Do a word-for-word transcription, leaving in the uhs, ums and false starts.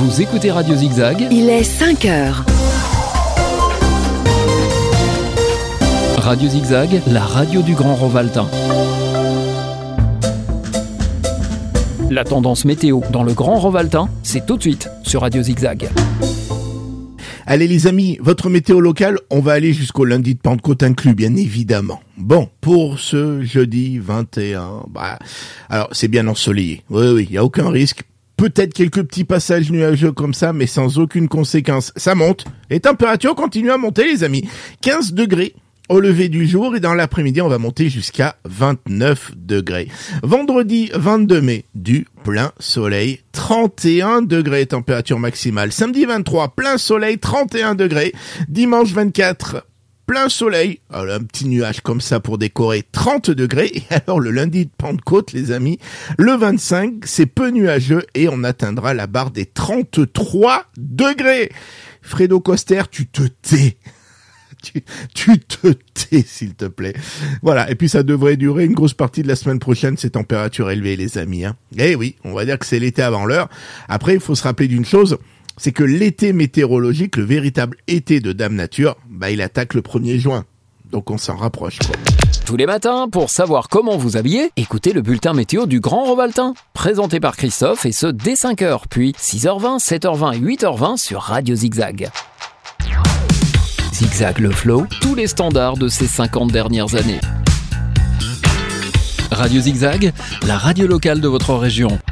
Vous écoutez Radio Zigzag. Il est cinq heures. Radio Zigzag, la radio du Grand Rovaltain. La tendance météo dans le Grand Rovaltain, c'est tout de suite sur Radio Zigzag. Allez les amis, votre météo locale, on va aller jusqu'au lundi de Pentecôte inclus, bien évidemment. Bon, pour ce jeudi vingt et un, bah, alors c'est bien ensoleillé. Oui, oui, il n'y a aucun risque. Peut-être quelques petits passages nuageux comme ça, mais sans aucune conséquence. Ça monte. Les températures continuent à monter les amis. quinze degrés au lever du jour et dans l'après-midi, on va monter jusqu'à vingt-neuf degrés. Vendredi vingt-deux mai, du plein soleil, trente et un degrés température maximale. Samedi vingt-trois, plein soleil, trente et un degrés. Dimanche vingt-quatre, plein soleil. Alors, un petit nuage comme ça pour décorer, trente degrés. Et alors, le lundi de Pentecôte, les amis, le vingt-cinq, c'est peu nuageux et on atteindra la barre des trente-trois degrés. Fredo Coster, tu te tais. Tu, tu te tais, s'il te plaît. Voilà. Et puis, ça devrait durer une grosse partie de la semaine prochaine, ces températures élevées, les amis, hein. Eh oui, on va dire que c'est l'été avant l'heure. Après, il faut se rappeler d'une chose, c'est que l'été météorologique, le véritable été de Dame Nature, bah, il attaque le premier juin. Donc, on s'en rapproche, quoi. Tous les matins, pour savoir comment vous habiller, écoutez le bulletin météo du Grand Rovaltain, présenté par Christophe, et ce, dès cinq heures, puis six heures vingt, sept heures vingt et huit heures vingt sur Radio Zigzag. Zigzag le flow, tous les standards de ces cinquante dernières années. Radio Zigzag, la radio locale de votre région.